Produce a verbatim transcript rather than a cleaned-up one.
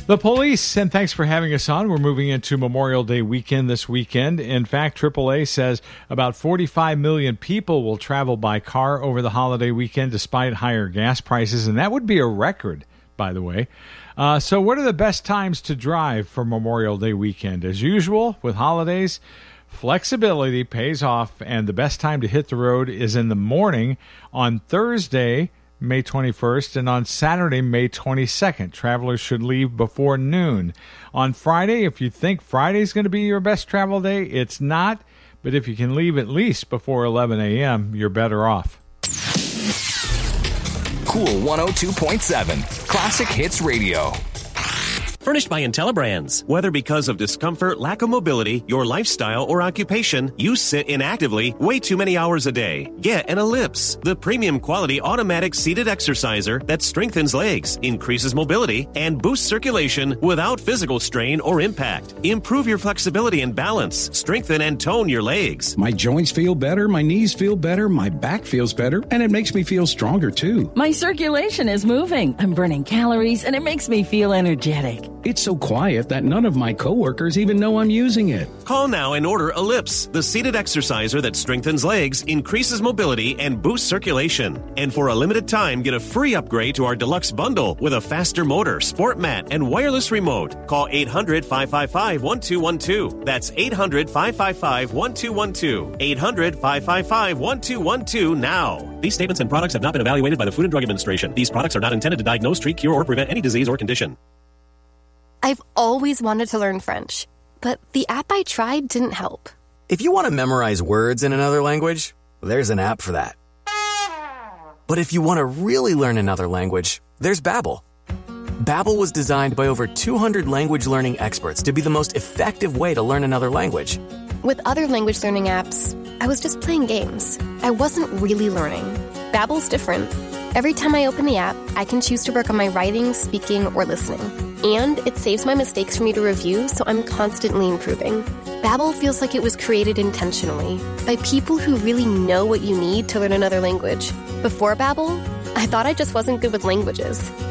The police, and thanks for having us on. We're moving into Memorial Day weekend this weekend. In fact, triple A says about forty-five million people will travel by car over the holiday weekend despite higher gas prices, and that would be a record, by the way. Uh, so what are the best times to drive for Memorial Day weekend? As usual, with holidays, flexibility pays off, and the best time to hit the road is in the morning on Thursday, May twenty-first, and on Saturday, May twenty-second. Travelers should leave before noon. On Friday, if you think Friday's going to be your best travel day, it's not. But if you can leave at least before eleven a.m., you're better off. Cool one oh two point seven, Classic Hits Radio. Furnished by IntelliBrands. Whether because of discomfort, lack of mobility, your lifestyle, or occupation, you sit inactively way too many hours a day. Get an Ellipse, the premium quality automatic seated exerciser that strengthens legs, increases mobility, and boosts circulation without physical strain or impact. Improve your flexibility and balance. Strengthen and tone your legs. My joints feel better, my knees feel better, my back feels better, and it makes me feel stronger too. My circulation is moving. I'm burning calories, and it makes me feel energetic. It's so quiet that none of my coworkers even know I'm using it. Call now and order Ellipse, the seated exerciser that strengthens legs, increases mobility, and boosts circulation. And for a limited time, get a free upgrade to our deluxe bundle with a faster motor, sport mat, and wireless remote. Call eight hundred, five five five, one two one two. That's eight hundred, five five five, one two one two. eight hundred, five five five, one two one two now. These statements and products have not been evaluated by the Food and Drug Administration. These products are not intended to diagnose, treat, cure, or prevent any disease or condition. I've always wanted to learn French, but the app I tried didn't help. If you want to memorize words in another language, there's an app for that. But if you want to really learn another language, there's Babbel. Babbel was designed by over two hundred language learning experts to be the most effective way to learn another language. With other language learning apps, I was just playing games. I wasn't really learning. Babbel's different. Every time I open the app, I can choose to work on my writing, speaking, or listening. And it saves my mistakes for me to review, so I'm constantly improving. Babbel feels like it was created intentionally by people who really know what you need to learn another language. Before Babbel, I thought I just wasn't good with languages.